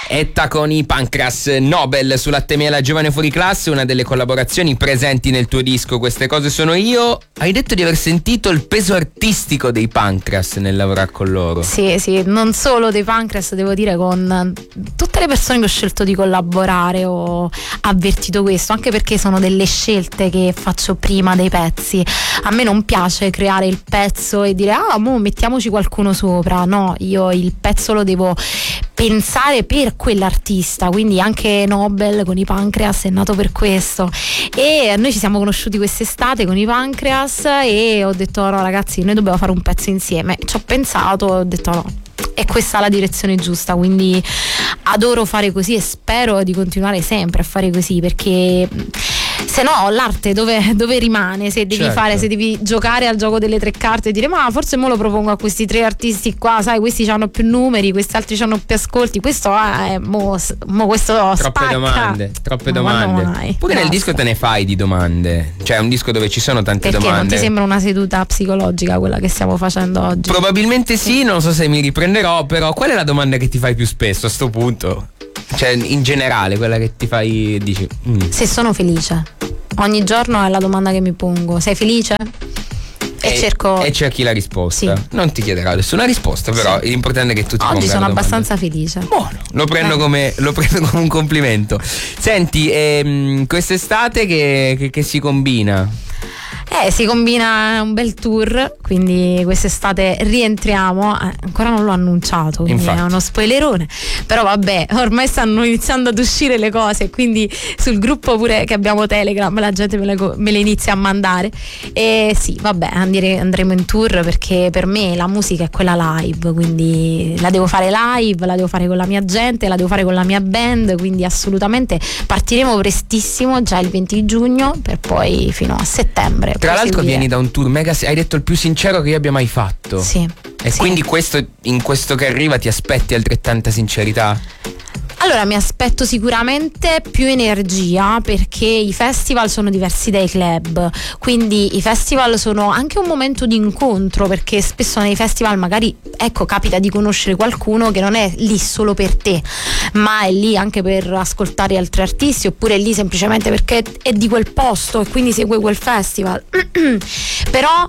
Etta con i Pancras, Nobel su Latte Miele Giovane Fuori Classe, una delle collaborazioni presenti nel tuo disco Queste cose sono io. Hai detto di aver sentito il peso artistico dei Pancras nel lavorare con loro. Sì, non solo dei Pancras, devo dire, con tutte le persone che ho scelto di collaborare ho avvertito questo, anche perché sono delle scelte che faccio prima dei pezzi. A me non piace creare il pezzo e dire mo mettiamoci qualcuno sopra, no, io il pezzo lo devo pensare per quell'artista, quindi anche Nobel con i Pancreas è nato per questo. E noi ci siamo conosciuti quest'estate con i Pancreas e ho detto no ragazzi, noi dobbiamo fare un pezzo insieme. Ci ho pensato, ho detto no, è questa la direzione giusta, quindi adoro fare così e spero di continuare sempre a fare così, perché se no l'arte dove rimane? Se devi fare, se devi giocare al gioco delle tre carte e dire ma forse mo lo propongo a questi tre artisti qua, sai, questi hanno più numeri, questi altri hanno più ascolti, questo questo troppe spacca. troppe domande. Pure nel disco te ne fai di domande, cioè è un disco dove ci sono tante domande. Perché non ti sembra una seduta psicologica quella che stiamo facendo oggi? Probabilmente sì, non so se mi riprenderò, però qual è la domanda che ti fai più spesso a sto punto? Cioè in generale quella che ti fai, dici se sono felice. Ogni giorno è la domanda che mi pongo: sei felice? E cerchi la risposta. Sì. Non ti chiederà nessuna risposta, però l'importante è che tu ti ponga oggi sono la domanda. abbastanza felice. Buono, lo prendo come un complimento. Senti, quest'estate che si combina? Si combina un bel tour, quindi quest'estate rientriamo, ancora non l'ho annunciato, quindi infatti. È uno spoilerone, però vabbè, ormai stanno iniziando ad uscire le cose, quindi sul gruppo pure che abbiamo Telegram la gente me le inizia a mandare. E sì, vabbè, andremo in tour, perché per me la musica è quella live, quindi la devo fare live, la devo fare con la mia gente, la devo fare con la mia band, quindi assolutamente partiremo prestissimo, già il 20 giugno, per poi fino a settembre. Tra l'altro vieni da un tour mega, hai detto il più sincero che io abbia mai fatto. Sì. E quindi in questo che arriva ti aspetti altrettanta sincerità? Allora, mi aspetto sicuramente più energia, perché i festival sono diversi dai club, quindi i festival sono anche un momento di incontro, perché spesso nei festival magari capita di conoscere qualcuno che non è lì solo per te, ma è lì anche per ascoltare altri artisti, oppure è lì semplicemente perché è di quel posto e quindi segue quel festival. Però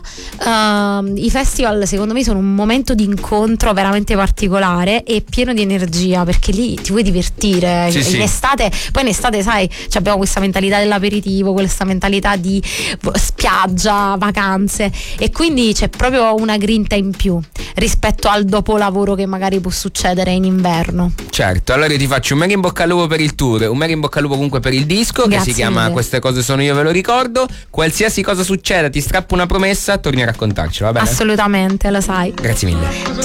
i festival secondo me sono un momento di incontro veramente particolare e pieno di energia, perché lì ti vuoi divertire. Sì. Estate, poi in estate sai, abbiamo questa mentalità dell'aperitivo, questa mentalità di spiaggia, vacanze, e quindi c'è proprio una grinta in più rispetto al dopolavoro che magari può succedere in inverno. Certo, allora io ti faccio un mega in bocca al lupo per il tour, un mega in bocca al lupo comunque per il disco. Grazie, che si chiama mille. Queste cose sono io, ve lo ricordo. Qualsiasi cosa succeda, ti strappo una promessa, torni a raccontarcelo, va bene? Assolutamente, lo sai. Grazie mille.